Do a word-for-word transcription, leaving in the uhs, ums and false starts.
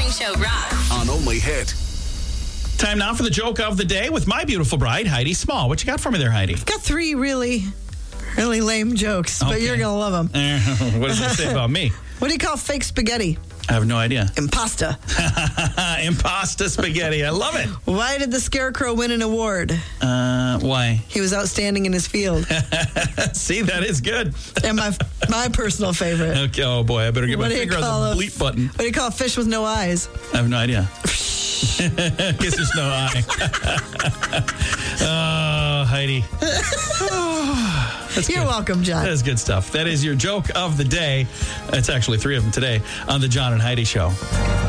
Morning Show rocks. On Only Hit. Time now for the joke of the day with my beautiful bride, Heidi Small. What you got for me there, Heidi? Got three really, really lame jokes, but Okay. you're going to love them. Uh, what does it say about me? What do you call fake spaghetti? I have no idea. Impasta. Impasta spaghetti. I love it. Why did the Scarecrow win an award? Uh, why? He was outstanding in his field. See, that is good. And my my personal favorite. Okay. Oh, boy. I better get What my do you finger call on a- the bleep button. What do you call a fish with no eyes? I have no idea. Guess there's no eye. Oh, Heidi. Oh, that's You're good. welcome, John. That is good stuff. That is your joke of the day. It's actually three of them today on the John and Heidi Show.